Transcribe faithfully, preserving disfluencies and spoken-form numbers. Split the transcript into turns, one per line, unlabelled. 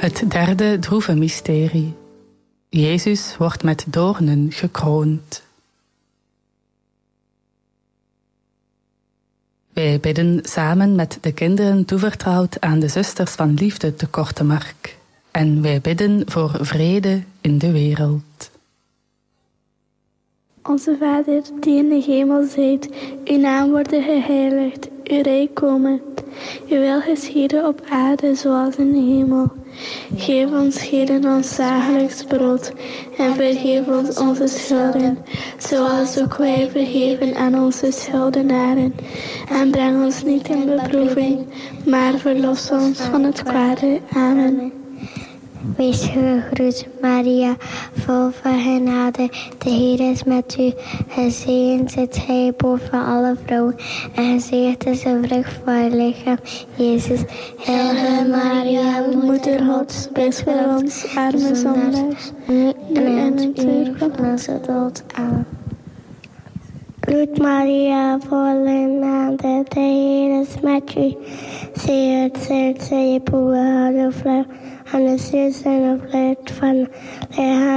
Het derde droeve mysterie. Jezus wordt met doornen gekroond. Wij bidden samen met de kinderen toevertrouwd aan de zusters van liefde te Kortemark. En wij bidden voor vrede in de wereld.
Onze Vader, die in de hemel zijt, uw naam worden geheiligd, uw rijk komen. Uw wil geschieden op aarde zoals in de hemel. Geef ons heden ons dagelijks brood en vergeef ons onze schulden, zoals ook wij vergeven aan onze schuldenaren. En breng ons niet in beproeving, maar verlos ons van het kwade. Amen.
Wees gegroet, Maria, vol van genade. De Heer is met u. Gezegend zijt gij boven alle vrouwen. En gezegend is de vrucht van uw lichaam, Jezus.
Heilige Maria, Moeder Gods, bid voor ons arme zondaars, nu en in het uur van onze dood. Amen.
Groet Maria, vol genade. De Heer is met u. Zegend zijt gij boven alle vrouwen. En de ziel zijn vrucht van lichaam.